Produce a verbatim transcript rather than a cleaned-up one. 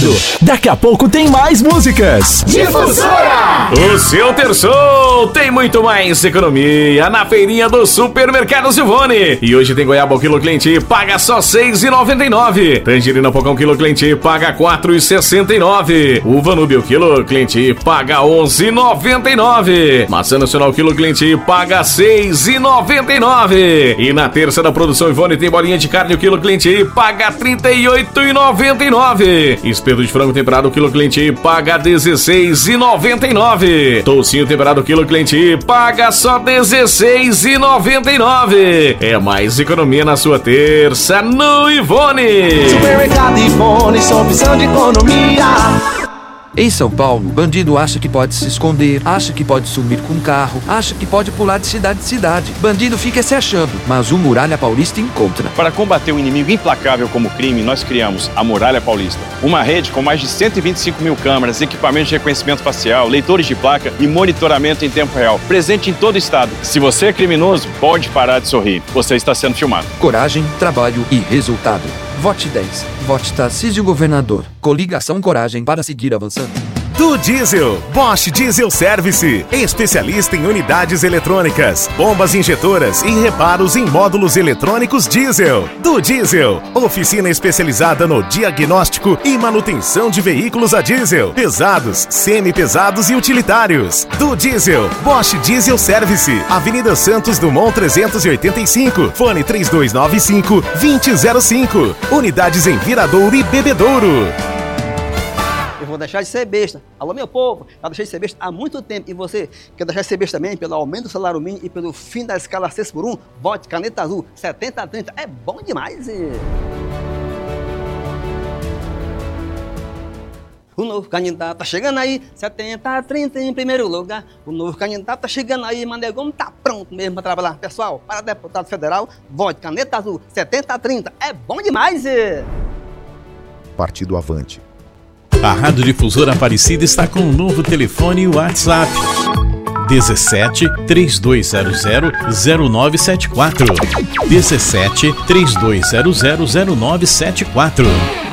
ligado. Daqui a pouco tem mais músicas. Difusora! O seu terçol tem muito mais economia na feirinha do Supermercado Silvone. E hoje tem goiaba ao quilo cliente, paga só seis reais e noventa e nove centavos. Tangerina pocão quilo cliente, paga quatro reais e sessenta e nove centavos. Uva Núbio quilo cliente, paga onze reais e noventa e nove centavos. Maçã nacional quilo cliente, paga seis reais e noventa e nove centavos. E na terça da produção Ivone tem bolinha de carne o quilo cliente, paga trinta e oito reais e noventa e nove centavos. Espeto de frango temperado o quilo cliente, paga dezesseis reais e noventa e nove centavos. Toucinho temperado quilo cliente, paga só dezesseis reais e noventa e nove centavos. É mais economia na sua terça no Ivone. Supermercado Ivone, sua opção de economia. Em São Paulo, bandido acha que pode se esconder, acha que pode sumir com um carro, acha que pode pular de cidade em cidade. Bandido fica se achando, mas o Muralha Paulista encontra. Para combater um inimigo implacável como o crime, nós criamos a Muralha Paulista. Uma rede com mais de cento e vinte e cinco mil câmeras, equipamentos de reconhecimento facial, leitores de placa e monitoramento em tempo real. Presente em todo o estado. Se você é criminoso, pode parar de sorrir. Você está sendo filmado. Coragem, trabalho e resultado. Vote dez. Vote Tarcísio Governador. Coligação Coragem para seguir avançando. Do Diesel, Bosch Diesel Service, especialista em unidades eletrônicas, bombas injetoras e reparos em módulos eletrônicos diesel. Do Diesel, oficina especializada no diagnóstico e manutenção de veículos a diesel, pesados, semi-pesados e utilitários. Do Diesel, Bosch Diesel Service, Avenida Santos Dumont trezentos e oitenta e cinco, fone três dois nove cinco, dois zero zero cinco. Unidades em Viradouro e Bebedouro. Eu vou deixar de ser besta. Alô, meu povo, já deixei de ser besta há muito tempo. E você quer deixar de ser besta também pelo aumento do salário mínimo e pelo fim da escala seis por um? Vote Caneta Azul setenta a trinta. É bom demais. E... o novo candidato tá chegando aí, setenta a trinta em primeiro lugar. O novo candidato tá chegando aí, Mané Gomes tá pronto mesmo para trabalhar. Pessoal, para deputado federal, vote Caneta Azul setenta a trinta. É bom demais. E... Partido Avante. A Rádio Difusora Aparecida está com um novo telefone e WhatsApp. dezessete, três dois zero zero, zero nove sete quatro. dezessete, três dois zero zero, zero nove sete quatro.